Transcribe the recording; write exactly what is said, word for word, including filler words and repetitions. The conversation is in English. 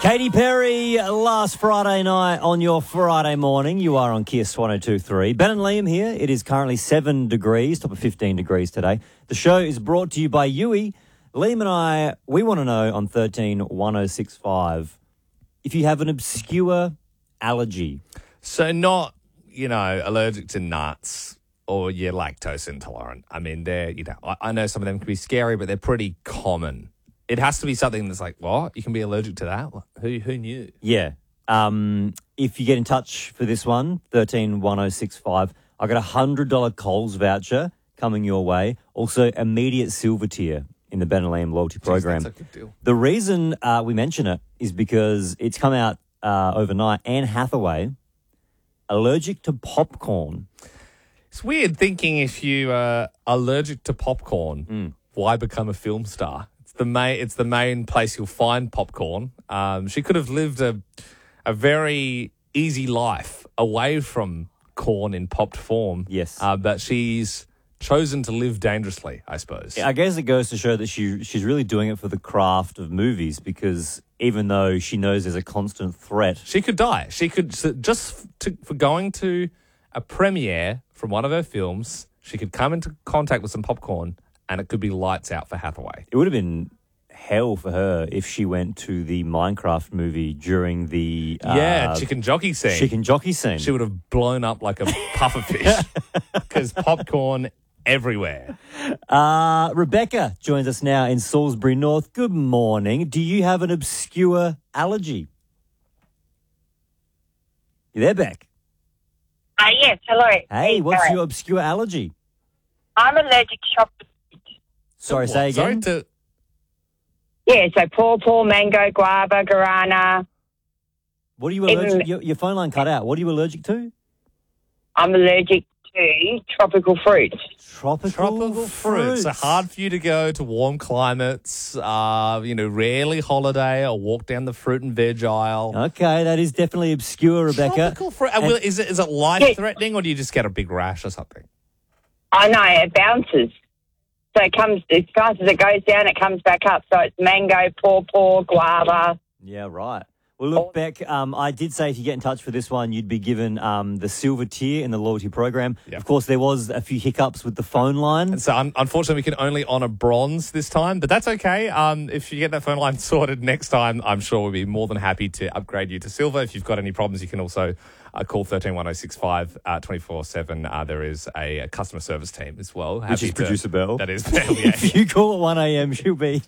Katy Perry, last Friday night on your Friday morning. You are on Kiss one oh two point three. Ben and Liam here. It is currently seven degrees, top of fifteen degrees today. The show is brought to you by Yui. Liam and I, we want to know on thirteen one oh six five if you have an obscure allergy. So not, you know, allergic to nuts or you're lactose intolerant. I mean, they're, you know, I, I know some of them can be scary, but they're pretty common. It has to be something that's like, what? You can be allergic to that? Who who knew? Yeah. Um, if you get in touch for this one, thirteen one oh six five, I got a one hundred dollars Coles voucher coming your way. Also, immediate silver tier in the Ben and Liam loyalty program. Jeez, that's a good deal. The reason uh, we mention it is because it's come out uh, overnight. Anne Hathaway, allergic to popcorn. It's weird thinking if you are allergic to popcorn, mm. why become a film star? The main, it's the main place you'll find popcorn. Um, she could have lived a a very easy life away from corn in popped form. Yes. Uh, but she's chosen to live dangerously, I suppose. I guess it goes to show that she she's really doing it for the craft of movies, because even though she knows there's a constant threat. She could die. She could, just to, for going to a premiere from one of her films, she could come into contact with some popcorn and it could be lights out for Hathaway. It would have been hell for her if she went to the Minecraft movie during the... Uh, yeah, chicken jockey scene. Chicken jockey scene. She would have blown up like a puffer fish because popcorn everywhere. Uh, Rebecca joins us now in Salisbury North. Good morning. Do you have an obscure allergy? You there, Beck? Uh, yes, hello. Hey, what's sorry. your obscure allergy? I'm allergic to chocolate. Sorry, say again? Sorry to... Yeah, so pawpaw, mango, guava, guarana. What are you allergic? Your, your phone line cut out. What are you allergic to? I'm allergic to tropical fruits. Tropical, Tropical fruits. fruits. So hard for you to go to warm climates, uh, you know, rarely holiday or walk down the fruit and veg aisle. Okay, that is definitely obscure, Rebecca. Tropical fruit. And will, is it is it life-threatening or do you just get a big rash or something? I know, it bounces. So it comes, as fast as it goes down, it comes back up. So it's mango, pawpaw, guava. Yeah, right. Well, look, Beck, um, I did say if you get in touch for this one, you'd be given um, the silver tier in the loyalty program. Yep. Of course, there was a few hiccups with the phone line. And so, un- unfortunately, we can only honour bronze this time, but that's okay. Um, if you get that phone line sorted next time, I'm sure we'll be more than happy to upgrade you to silver. If you've got any problems, you can also uh, call thirteen one oh six five uh, twenty-four seven. Uh, there is a, a customer service team as well. Which is to- Producer Bell. That is Bell, yeah. If you call at one a.m., she'll be